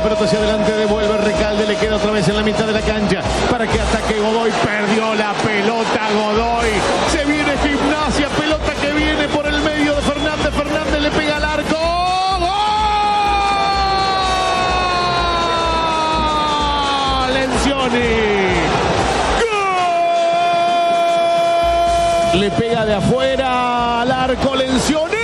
pelota hacia adelante, devuelve Recalde, le queda otra vez en la mitad de la cancha para que ataque Godoy. Perdió la pelota Godoy. Se viene Gimnasia, pelota que viene por el medio de Fernández. Fernández le pega al arco. ¡Gol! Lencioni. ¡Gol! Le pega de afuera al arco Lencioni.